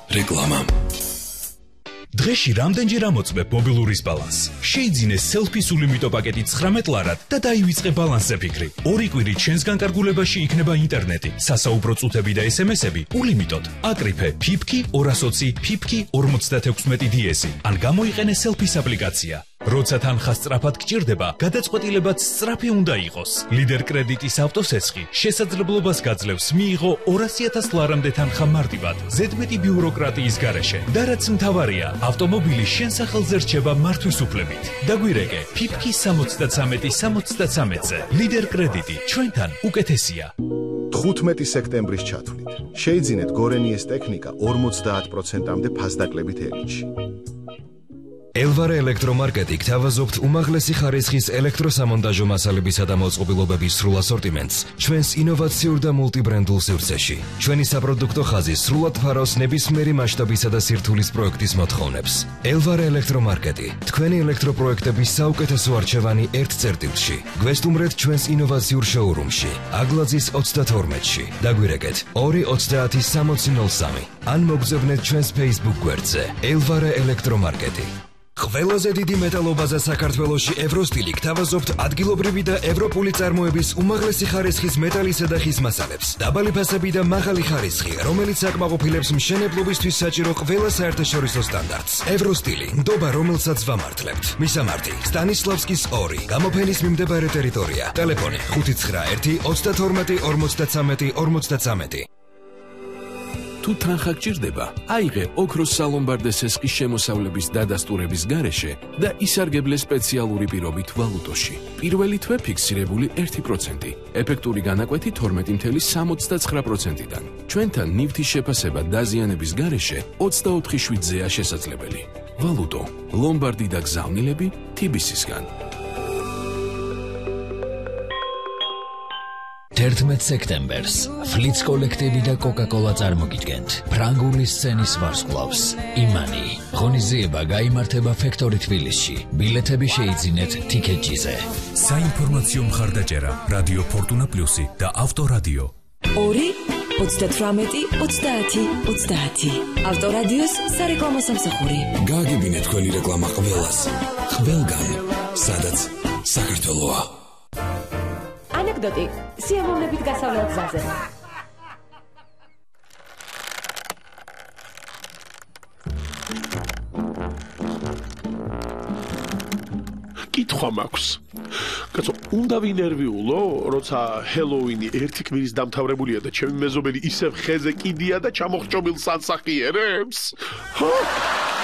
რეკლამა. დღეში რამდენჯერ ამოწმებ მობილურის ბალანსს? შეიძინე სელფის ულიმიტო პაკეტი 19 ლარად და დაივიწყე ბალანსზე ფიქრი. 2 კვირით შენს განკარგულებაში იქნება ინტერნეტი, სასაუბრო წუთები და SMS-ები ულიმიტოდ. აკრიფე ფიფკი 220 ფიფკი 56 DS-ი ან გამოიყენე სელფის აპლიკაცია. როცა თანხა სწრაფად გჭირდება, გადაწყვეტილებაც სწრაფი უნდა იყოს. ლიდერ კრედიტის ავტოსესხი შესაძლებლობას გაძლევს მიიღო 200,000 ლარამდე თანხა მარტივად, ზედმეტი ბიუროკრატიის გარეშე. და რაც მთავარია, ავტომობილი შენ სახელზე რჩება მართვის უფლებით. დაგვირეკე ფიფკი 73-ზე. ლიდერ კრედიტი ჩვენთან უკეთესია. 15 სექტემბრის ჩათვლით. შეიძინეთ გორენიეს ტექნიკა 50%-მდე ფასდაკლებით ელჩი. ელვარე ელექტრომარკეტი გთავაზობთ უმაღლესი ხარისხის ელექტროსამონტაჟო მასალებისა და მოწყობილობების სრულ ასორტიმენტს ჩვენს ინოვაციურ და მულტიბრენდულ სივრცეში. ჩვენი საპროდუქტო ხაზი სრულად ფარავს ნებისმიერი მასშტაბისა და სირთულის პროექტის მოთხოვნებს. ელვარე ელექტრომარკეტი, თქვენი ელექტროპროექტების საუკეთესო არჩევანი ერთ წერტილში. გვესტუმრეთ ჩვენს ინოვაციურ შოურუმში, აგლაძის 32-ში. დაგვირეკეთ 230-6003 ან მოგზავნეთ ჩვენს Facebook გვერდზე ელვარე ელექტრომარკეტი. ყველაზე დიდი მეტალობაზე საქართველოში ევროსტილი გთავაზობთ ადგილობრივი და ევროპული წარმოების უმაღლესი ხარისხის მეტალისა და ხის მასალებს. დაბალი ფასები და მაღალი ხარისხი, რომელიც აკმაყოფილებს მშენებლობისთვის საჭირო ყველა საერთაშორისო სტანდარტს. ევროსტილი, ნდობა რომელსაც ვამართლებთ. მისამართი: სტანისლავსკის 2, გამოფენის მიმდებარე ტერიტორია. ტელეფონი 591 32 53 53. თუ თანხა გჭირდება, აიღე ოქროს სალომბარდეს ესყის შემოსავლების დადასტურების გარეშე და ისარგებლე სპეციალური პირობით ვალუტოში. პირველი თვე ფიქსირებული 1%, ეფექტური განაკვეთი 12.69%-დან. ჩვენთან ნივთის შეფასება დაზიანების გარეშე 24/7-ზეა შესაძლებელი. ვალუტო, ლომბარდი და გზავნილები TBC-სგან. 11 სექტემბერს ფლიც კოლექტივი და კოკა-კოლა წარმოგიდგენთ ფრანგული სცენის ვარსკვლავს იმანი. ღონისძიება გაიმართება ფექტორი თბილისში. ბილეთები შეიძინეთ TKG-ზე. საინფორმაციო მხარდაჭერა რადიო ფორტუნა პლუსი და ავტორადიო. 2 38 30 30 ავტორადიოს სარეკლამო სამსახური. გააგებინეთ თქვენი რეკლამა ყველას. ყველგან, სადაც საქართველოა. ანეკდოტი სიამოვნებით გასავლელ გზაზე. კითხვა მაქვს. კაცო, უნდა ვინერვიულო, როცა ჰელოუინი ერთი კვირის დამთავრებულია და ჩემი მეზობელი ისევ ხეზე კიდია და ჩამოხრჭობილ სანსახიერებს?